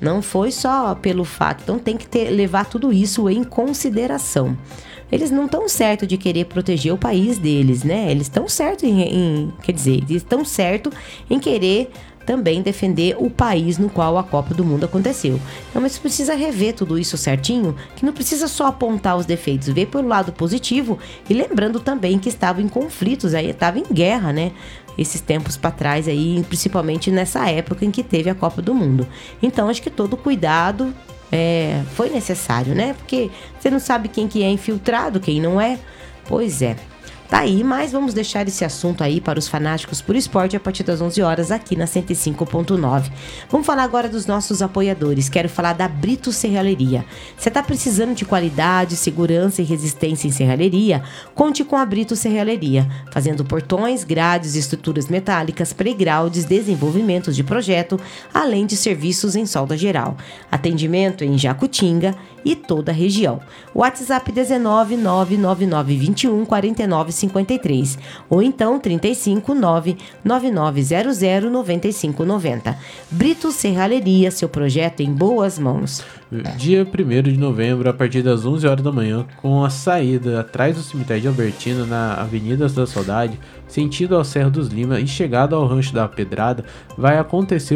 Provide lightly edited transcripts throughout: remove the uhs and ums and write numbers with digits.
Não foi só pelo fato. Então tem que levar tudo isso em consideração. Eles não estão certos de querer proteger o país deles, né? Eles estão certos eles estão certos em querer também defender o país no qual a Copa do Mundo aconteceu. Então, mas precisa rever tudo isso certinho, que não precisa só apontar os defeitos, ver pelo lado positivo e lembrando também que estava em conflitos, aí estava em guerra, né? Esses tempos para trás aí, principalmente nessa época em que teve a Copa do Mundo. Então, acho que todo cuidado foi necessário, né? Porque você não sabe quem que é infiltrado, quem não é. Pois é. Tá aí, mas vamos deixar esse assunto aí para os fanáticos por esporte a partir das 11 horas aqui na 105.9. Vamos falar agora dos nossos apoiadores. Quero falar da Brito Serralheria. Você está precisando de qualidade, segurança e resistência em serralheria? Conte com a Brito Serralheria, fazendo portões, grades, estruturas metálicas, playgrounds, desenvolvimentos de projeto, além de serviços em solda geral. Atendimento em Jacutinga e toda a região. WhatsApp 19 99921 4953 ou então 35 99900 9590. Brito Serralheria, seu projeto em boas mãos. Dia 1º de novembro, a partir das 11 horas da manhã, com a saída atrás do cemitério de Albertina, na Avenida da Saudade, sentido ao Serra dos Lima e chegada ao Rancho da Pedrada, vai acontecer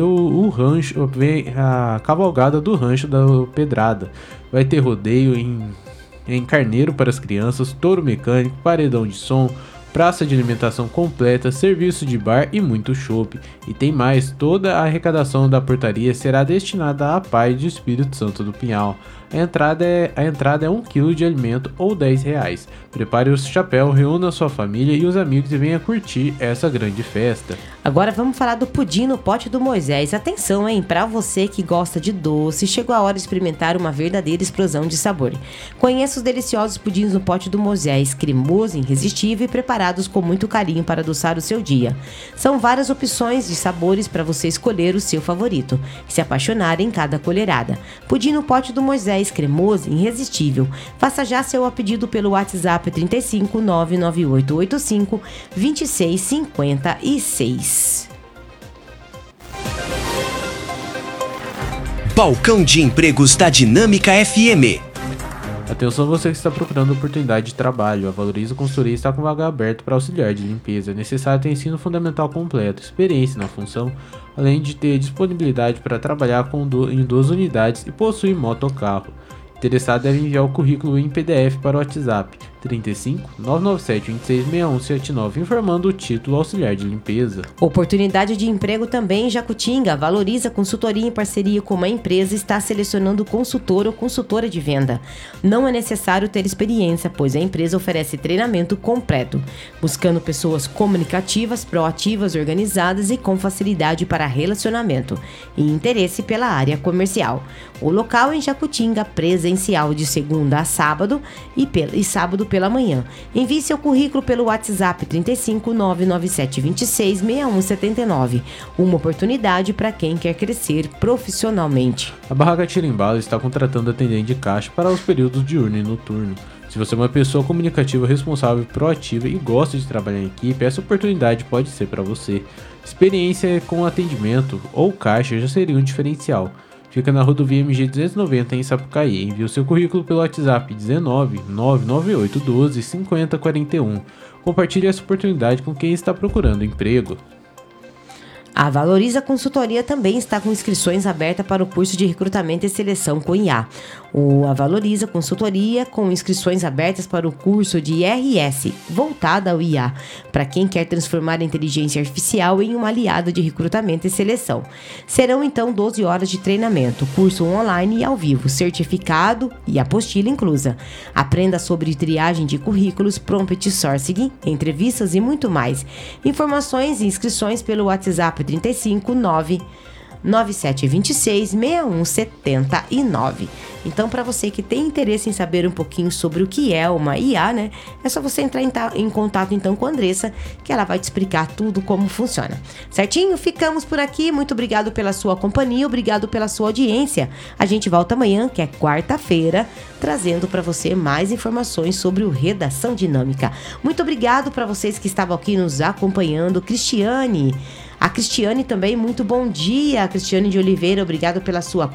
a cavalgada do Rancho da Pedrada. Vai ter rodeio em Carneiro para as crianças, touro mecânico, paredão de som, praça de alimentação completa, serviço de bar e muito chopp. E tem mais, toda a arrecadação da portaria será destinada à Paz do Espírito Santo do Pinhal. A entrada é 1 kg de alimento ou R$10. Prepare o chapéu, reúna sua família e os amigos e venha curtir essa grande festa. Agora vamos falar do pudim no pote do Moisés. Atenção, hein? Para você que gosta de doce, chegou a hora de experimentar uma verdadeira explosão de sabor. Conheça os deliciosos pudins no pote do Moisés, cremoso, irresistível e preparados com muito carinho para adoçar o seu dia. São várias opções de sabores para você escolher o seu favorito e se apaixonar em cada colherada. Pudim no pote do Moisés, cremoso e irresistível. Faça já seu pedido pelo WhatsApp 35 99885 2656. Balcão de Empregos da Dinâmica FM. Atenção você que está procurando oportunidade de trabalho. A Valoriza Consultoria está com vaga aberta para auxiliar de limpeza. É necessário ter ensino fundamental completo, experiência na função, além de ter disponibilidade para trabalhar em 2 unidades e possuir motocarro. Interessado deve enviar o currículo em PDF para o WhatsApp 35 997 26 6179, informando o título auxiliar de limpeza. Oportunidade de emprego também em Jacutinga. Valoriza Consultoria, em parceria com uma empresa, está selecionando consultor ou consultora de venda. Não é necessário ter experiência, pois a empresa oferece treinamento completo, buscando pessoas comunicativas, proativas, organizadas e com facilidade para relacionamento e interesse pela área comercial. O local em Jacutinga, presencial de segunda a sábado e sábado pela manhã. Envie seu currículo pelo WhatsApp 35 997 26 6179. Uma oportunidade para quem quer crescer profissionalmente. A Barraca Tirimbala está contratando atendente de caixa para os períodos diurno e noturno. Se você é uma pessoa comunicativa, responsável, proativa e gosta de trabalhar em equipe, essa oportunidade pode ser para você. Experiência com atendimento ou caixa já seria um diferencial. Fica na rodovia MG 290 em Sapucaí. Envie o seu currículo pelo WhatsApp 19 998 12 5041. Compartilhe essa oportunidade com quem está procurando emprego. A Valoriza Consultoria também está com inscrições abertas para o curso de recrutamento e seleção com IA. A Valoriza Consultoria com inscrições abertas para o curso de IRS, voltada ao IA, para quem quer transformar a inteligência artificial em um aliado de recrutamento e seleção. Serão então 12 horas de treinamento, curso online e ao vivo, certificado e apostila inclusa. Aprenda sobre triagem de currículos, prompt sourcing, entrevistas e muito mais. Informações e inscrições pelo WhatsApp 35 9726 6179. Então, para você que tem interesse em saber um pouquinho sobre o que é uma IA, né? É só você entrar em contato então com a Andressa, que ela vai te explicar tudo como funciona. Certinho? Ficamos por aqui. Muito obrigado pela sua companhia, obrigado pela sua audiência. A gente volta amanhã, que é quarta-feira, trazendo para você mais informações sobre o Redação Dinâmica. Muito obrigado para vocês que estavam aqui nos acompanhando. A Cristiane também, muito bom dia. A Cristiane de Oliveira, obrigado pela sua